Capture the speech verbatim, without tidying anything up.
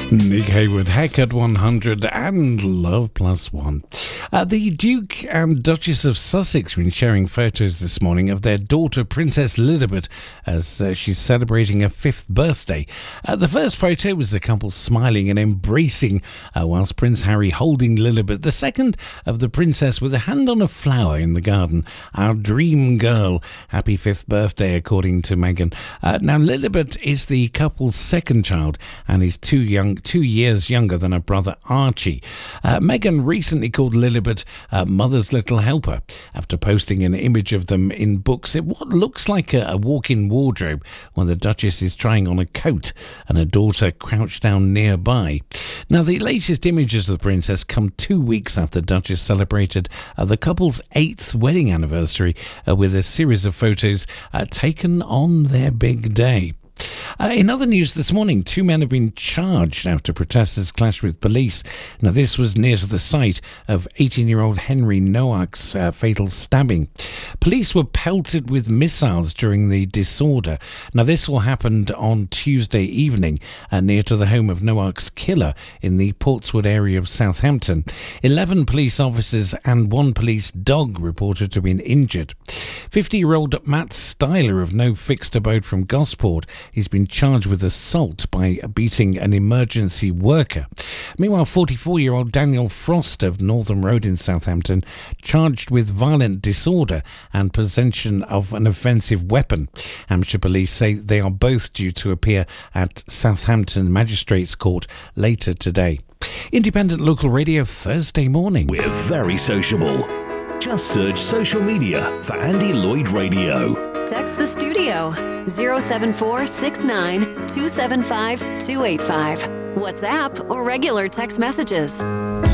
Nick Hayward, Haircut one hundred and Love Plus One. Uh, the Duke and Duchess of Sussex have been sharing photos this morning of their daughter, Princess Lilibet, as uh, she's celebrating her fifth birthday. Uh, the first photo was the couple smiling and embracing, uh, whilst Prince Harry holding Lilibet. The second of the princess with a hand on a flower in the garden. Our dream girl. Happy fifth birthday, according to Meghan. Uh, now, Lilibet is the couple's second child and is too young, two years younger than her brother Archie. Uh, Meghan recently called Lilibet uh, Mother's Little Helper after posting an image of them in books. It what looks like a, a walk-in wardrobe when the Duchess is trying on a coat and her daughter crouched down nearby. Now, the latest images of the princess come two weeks after Duchess celebrated uh, the couple's eighth wedding anniversary uh, with a series of photos uh, taken on their big day. Uh, in other news this morning, two men have been charged after protesters clashed with police. Now, this was near to the site of eighteen-year-old Henry Nowak's uh, fatal stabbing. Police were pelted with missiles during the disorder. Now, this all happened on Tuesday evening uh, near to the home of Nowak's killer in the Portswood area of Southampton. Eleven police officers and one police dog reported to have been injured. fifty-year-old Matt Styler of No Fixed Abode from Gosport, he's been charged with assault by beating an emergency worker. Meanwhile, forty-four-year-old Daniel Frost of Northern Road in Southampton, charged with violent disorder and possession of an offensive weapon. Hampshire police say they are both due to appear at Southampton Magistrates Court later today. Independent Local Radio, Thursday morning. We're very sociable. Just search social media for Andy Lloyd Radio. Text the studio zero seven four six nine two seven five two eight five. WhatsApp or regular text messages.